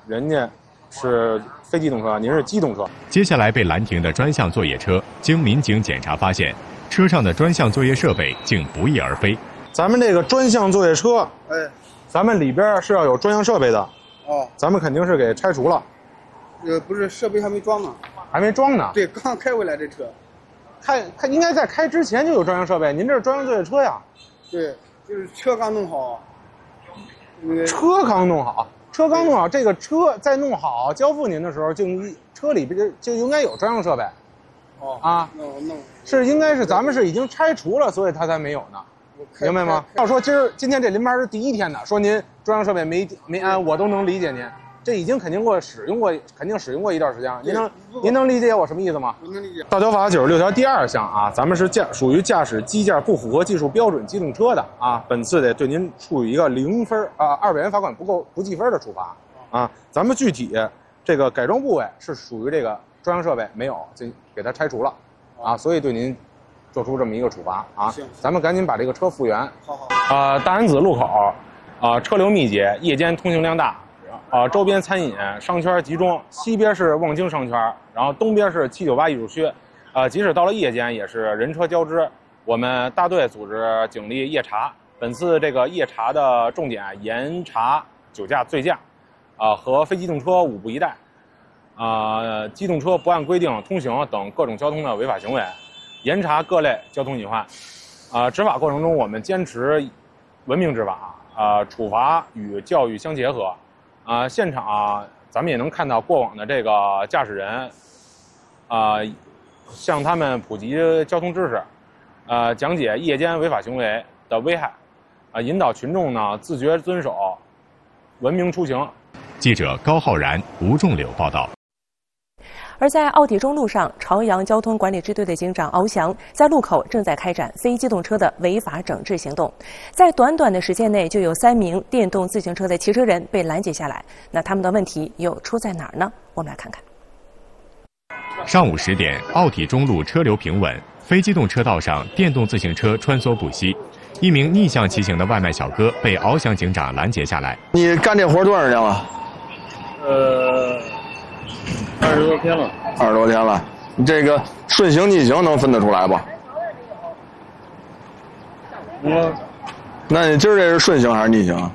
人家是非机动车，您是机动车。 接下来被拦停的专项作业车，经民警检查发现，车上的专项作业设备竟不翼而飞。 咱们这个专项作业车，咱们里边是要有专项设备的。 哦， 咱们肯定是给拆除了。 不是，设备还没装呢。 还没装呢。 对，刚开回来这车。 开应该在开之前就有专项设备，您这是专项作业车呀？ 对，就是车刚弄好。 车刚弄好，这个车再弄好交付您的时候，车里边就应该有专项设备。 哦啊， 弄是应该是咱们是已经拆除了，所以它才没有呢，明白吗？要说今天这临牌是第1天的，说您专项设备没安，我都能理解您。这已经肯定使用过一段时间了。您能理解我什么意思吗？ 我能理解。 道交法96条第2项啊，咱们是属于驾驶机件不符合技术标准机动车的啊，本次得对您处以一个0分200元罚款不记分的处罚啊。咱们具体这个改装部位是属于这个专项设备没有，就给它拆除了啊，所以对您做出这么一个处罚啊。咱们赶紧把这个车复原。 好。 大安子路口车流密集，夜间通行量大。周边餐饮商圈集中，西边是望京商圈，然后东边是798艺术区，即使到了夜间也是人车交织。我们大队组织警力夜查，本次这个夜查的重点严查酒驾、醉驾，和非机动车5不1带，机动车不按规定通行等各种交通的违法行为，严查各类交通隐患。执法过程中我们坚持文明执法，处罚与教育相结合。现场咱们也能看到过往的这个驾驶人，向他们普及交通知识，讲解夜间违法行为的危害，引导群众呢自觉遵守，文明出行。 记者高浩然、吴仲柳报道。 而在奥体中路上，朝阳交通管理支队的警长敖翔在路口正在开展非机动车的违法整治行动。在短短的时间内，就有3名电动自行车的骑车人被拦截下来。那他们的问题又出在哪儿呢？我们来看看。 上午10点，奥体中路车流平稳，非机动车道上电动自行车穿梭不息。一名逆向骑行的外卖小哥被敖翔警长拦截下来。 你干这活多少年了 ？20多天了。 20多天了，你这个顺行逆行能分得出来不？那你今儿这是顺行还是逆行？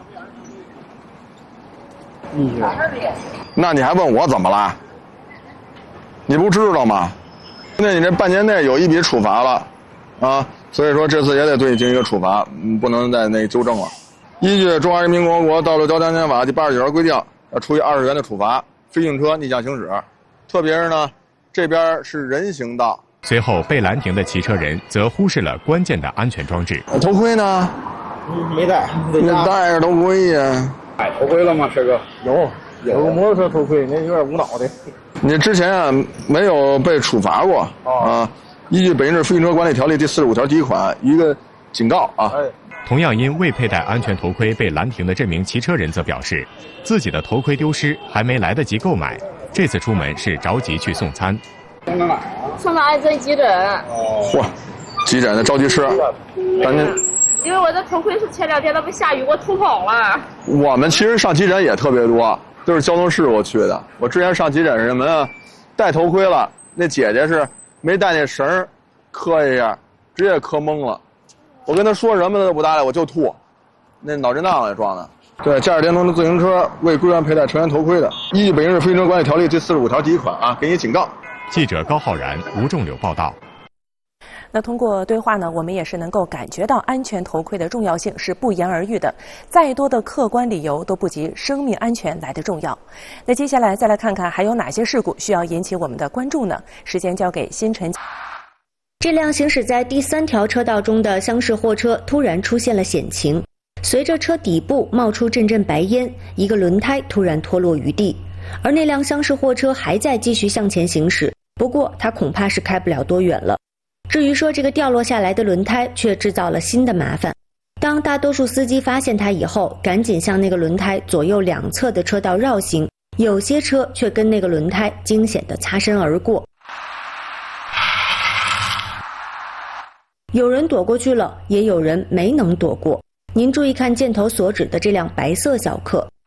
逆行。 那你还问我怎么了？你不知道吗？那你这半年内有一笔处罚了，啊，所以说这次也得对你进行一个处罚，不能再纠正了。依据《中华人民共和国道路交通安全法》第89条规定，要处以20元的处罚。非机动车逆向行驶，特别是呢，这边是人行道。 随后被拦停的骑车人则忽视了关键的安全装置。 头盔呢？ 没戴。 你戴着头盔呀？ 戴头盔了吗，车哥？ 有个摩托车头盔，那有点无脑的。 你之前没有被处罚过啊？依据《北京市非机动车管理条例》第45条第1款，一个警告啊。 同样因未佩戴安全头盔被拦停的这名骑车人则表示，自己的头盔丢失，还没来得及购买，这次出门是着急去送餐。 送到癌症急诊。 嚯，急诊的着急吃，赶紧。 因为我的头盔是前2天都被下雨给我吐跑了。 我们其实上急诊也特别多，都是交通事故去的。我之前上急诊是什么呀？戴头盔了，那姐姐是没带那绳，磕一下，直接磕懵了。我跟他说什么他都不搭理，我就吐，那脑震荡也撞的。对，驾驶电动自行车未规范佩戴成员头盔的，依据《北京市非机动车管理条例》第45条第1款啊，给你警告。 记者高浩然、吴仲柳报道。 那通过对话呢，我们也是能够感觉到安全头盔的重要性是不言而喻的，再多的客观理由都不及生命安全来得重要。那接下来再来看看还有哪些事故需要引起我们的关注呢？时间交给新晨。 这辆行驶在第3条车道中的厢式货车突然出现了险情，随着车底部冒出阵阵白烟，一个轮胎突然脱落于地，而那辆厢式货车还在继续向前行驶，不过它恐怕是开不了多远了。至于说这个掉落下来的轮胎却制造了新的麻烦，当大多数司机发现它以后，赶紧向那个轮胎左右两侧的车道绕行，有些车却跟那个轮胎惊险地擦身而过。有人躲过去了，也有人没能躲过。您注意看箭头所指的这辆白色小客，